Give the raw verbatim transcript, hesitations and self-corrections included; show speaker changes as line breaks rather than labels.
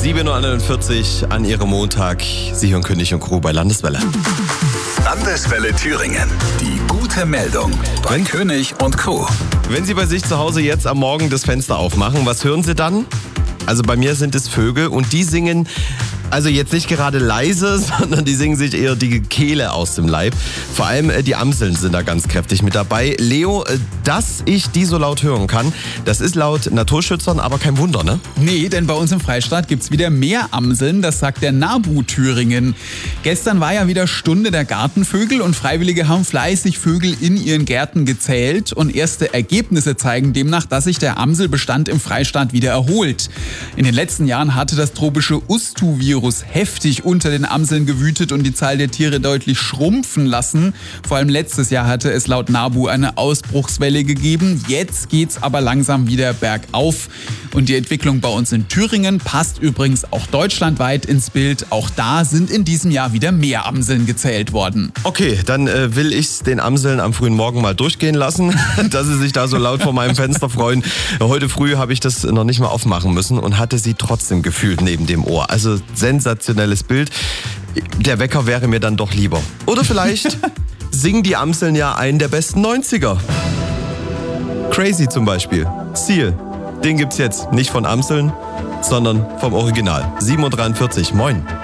sieben Uhr einundvierzig an Ihrem Montag. Sie hören König und Crew bei Landeswelle.
Landeswelle Thüringen. Die gute Meldung bei
Wenn,
König und Crew.
Wenn Sie bei sich zu Hause jetzt am Morgen das Fenster aufmachen, was hören Sie dann? Also bei mir sind es Vögel und die singen, also jetzt nicht gerade leise, sondern die singen sich eher die Kehle aus dem Leib. Vor allem äh, die Amseln sind da ganz kräftig mit dabei. Leo, äh, dass ich die so laut hören kann, das ist laut Naturschützern aber kein Wunder, ne?
Nee, denn bei uns im Freistaat gibt's wieder mehr Amseln, das sagt der NABU Thüringen. Gestern war ja wieder Stunde der Gartenvögel und Freiwillige haben fleißig Vögel in ihren Gärten gezählt und erste Ergebnisse zeigen demnach, dass sich der Amselbestand im Freistaat wieder erholt. In den letzten Jahren hatte das tropische Ustu-Virus heftig unter den Amseln gewütet und die Zahl der Tiere deutlich schrumpfen lassen. Vor allem letztes Jahr hatte es laut NABU eine Ausbruchswelle gegeben. Jetzt geht's aber langsam wieder bergauf. Und die Entwicklung bei uns in Thüringen passt übrigens auch deutschlandweit ins Bild. Auch da sind in diesem Jahr wieder mehr Amseln gezählt worden.
Okay, dann äh, will ich den Amseln am frühen Morgen mal durchgehen lassen, dass sie sich da so laut vor meinem Fenster freuen. Heute früh habe ich das noch nicht mal aufmachen müssen und hatte sie trotzdem gefühlt neben dem Ohr. Also sensationelles Bild. Der Wecker wäre mir dann doch lieber. Oder vielleicht singen die Amseln ja einen der besten neunziger. Crazy zum Beispiel. Seal. Den gibt's jetzt nicht von Amseln, sondern vom Original. sieben Uhr dreiundvierzig. Moin.